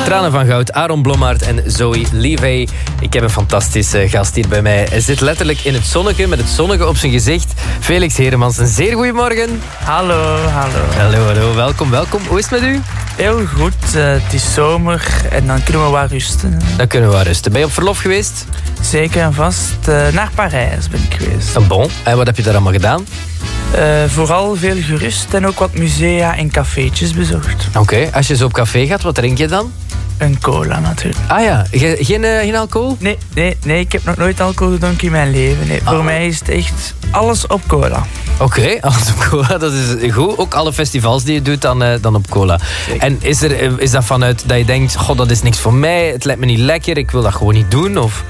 Tranen van Goud, Aaron Blommaert en Zoe Levey. Ik heb een fantastische gast hier bij mij. Hij zit letterlijk in het zonnetje, met het zonnige op zijn gezicht. Felix Heremans, een zeer goeiemorgen. Hallo. Hallo, welkom. Hoe is het met u? Heel goed, het is zomer en dan kunnen we wat rusten. Dan kunnen we wat rusten. Ben je op verlof geweest? Zeker en vast. Naar Parijs ben ik geweest. Bon, en wat heb je daar allemaal gedaan? Vooral veel gerust en ook wat musea en cafeetjes bezocht. Oké, als je zo op café gaat, wat drink je dan? Een cola natuurlijk. Ah ja, geen alcohol? Nee, ik heb nog nooit alcohol gedronken in mijn leven. Nee, voor mij is het echt alles op cola. Oké, alles op cola, dat is goed. Ook alle festivals die je doet, dan op cola. Zeker. En is dat vanuit dat je denkt, god, dat is niks voor mij, het lijkt me niet lekker, ik wil dat gewoon niet doen? Of?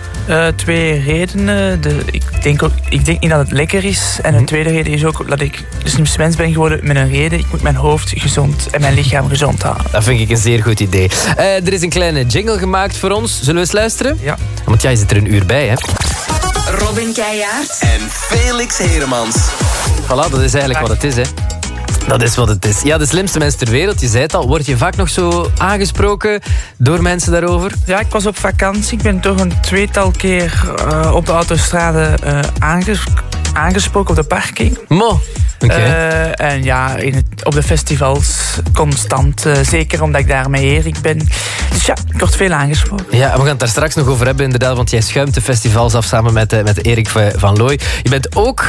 2 redenen. Ik denk niet dat het lekker is. En een tweede reden is ook dat ik de slimste mens ben geworden met een reden. Ik moet mijn hoofd gezond en mijn lichaam gezond houden. Dat vind ik een zeer goed idee. Er is een kleine jingle gemaakt voor ons. Zullen we eens luisteren? Ja. Want jij zit er een uur bij, hè? Robin Keijaard en Felix Heremans. Voilà, dat is eigenlijk wat het is, hè. Dat is wat het is. Ja, de slimste mens ter wereld, je zei het al. Word je vaak nog zo aangesproken door mensen daarover? Ja, ik was op vakantie. Ik ben toch een 2-tal keer op de autostrade aangesproken op de parking. Okay. En ja, op de festivals constant. Zeker omdat ik daar met Erik ben. Dus ja, ik word veel aangesproken. Ja, we gaan het daar straks nog over hebben inderdaad. Want jij schuimt de festivals af samen met Erik van Looy. Je bent ook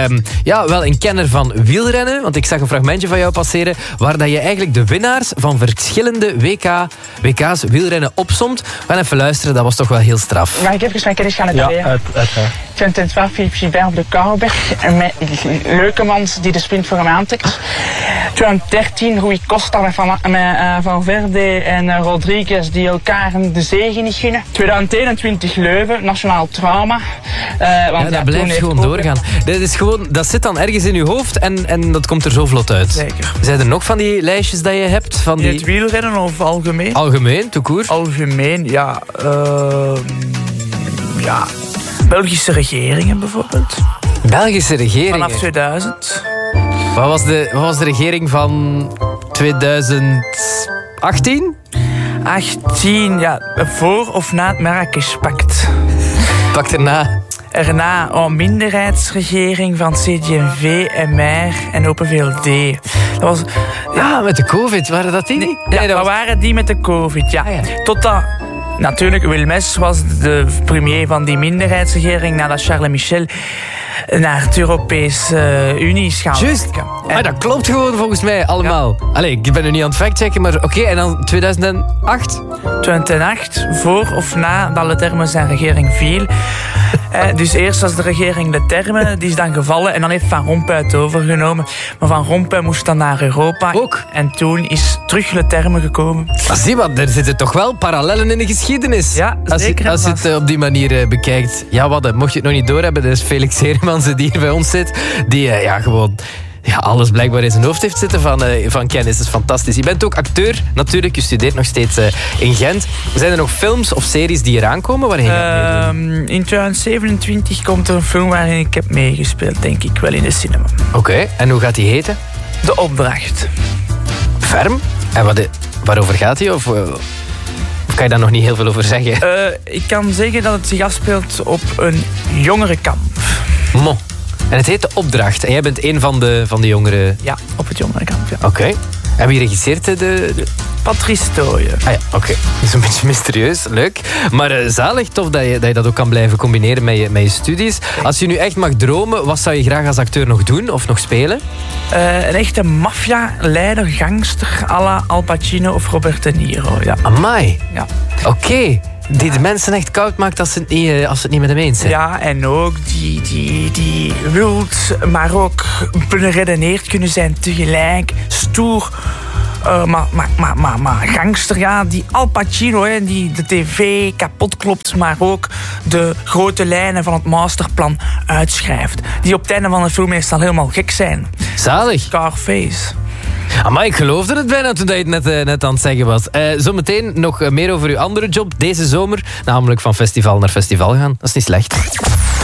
wel een kenner van wielrennen. Want ik zag een fragmentje van jou passeren waar dat je eigenlijk de winnaars van verschillende WK's wielrennen opsomt. We gaan even luisteren, dat was toch wel heel straf. Mag ik even mijn kennis gaan uiteraard? Ja, uiteraard. 2012 Philippe Gilbert op de Kouwenberg. Met Leukemans die de sprint voor hem aantrekt. 2013 Rui Costa met Valverde en Rodriguez die elkaar de zege niet gunnen. 2021 Leuven, nationaal trauma. Dat blijft gewoon doorgaan. Dat zit dan ergens in je hoofd en dat komt er zo vlot uit. Zeker. Zijn er nog van die lijstjes dat je hebt? Van in het wielrennen of algemeen? Algemeen, tout court? Algemeen, ja. Belgische regeringen bijvoorbeeld. Belgische regeringen? Vanaf 2000. Wat was de regering van 2018? 18, ja. Voor of na het Marrakesh-pact? Pact erna? Erna minderheidsregering van CD&V, MR en Open VLD. Dat was... Ja, met de COVID, waren dat die? Nee, dat waren die met de COVID, ja. Totdat... Natuurlijk, Wilmes was de premier van die minderheidsregering nadat Charles Michel naar het Europese Unie is gaan. Juist, maar dat klopt gewoon volgens mij allemaal. Ja. Allee, ik ben er niet aan het factchecken, maar oké, en dan 2008? 2008, voor of na dat Leterme zijn regering viel. Dus eerst was de regering Leterme, die is dan gevallen en dan heeft Van Rompuy het overgenomen. Maar Van Rompuy moest dan naar Europa. Ook. En toen is terug Leterme gekomen. Maar zie wat, er zitten toch wel parallellen in de geschiedenis. Ja, zeker. Als je het op die manier bekijkt. Ja, mocht je het nog niet doorhebben, dat is Felix Heremans die hier bij ons zit. Die gewoon... Ja, alles blijkbaar in zijn hoofd heeft zitten van kennis. Dat is fantastisch. Je bent ook acteur, natuurlijk. Je studeert nog steeds in Gent. Zijn er nog films of series die eraan komen waarin je gaat meedoen? In 2027 komt er een film waarin ik heb meegespeeld, denk ik, wel in de cinema. Oké, en hoe gaat die heten? De Opdracht. Ferm? En waarover gaat die? Of kan je daar nog niet heel veel over zeggen? Ik kan zeggen dat het zich afspeelt op een jongerenkamp. En het heet De Opdracht. En jij bent een van de jongeren... Ja, op het jongerenkamp, ja. Oké. En wie regisseert de... Patrice Tooyen. Ah ja, oké. Dat is een beetje mysterieus. Leuk. Maar zalig, tof dat je dat ook kan blijven combineren met je studies. Als je nu echt mag dromen, wat zou je graag als acteur nog doen of nog spelen? Een echte maffia-leider, gangster, à la Al Pacino of Robert De Niro. Ja. Amai. Ja. Oké. Die de mensen echt koud maakt als ze het niet met hem eens zijn. Ja, en ook die wild, maar ook beredeneerd kunnen zijn tegelijk. Stoer, maar gangster, ja. Die Al Pacino, die de tv kapot klopt, maar ook de grote lijnen van het masterplan uitschrijft. Die op het einde van de film meestal helemaal gek zijn. Zalig. Scarface. Maar ik geloofde het bijna toen je het net aan het zeggen was. Zometeen nog meer over uw andere job deze zomer. Namelijk van festival naar festival gaan. Dat is niet slecht.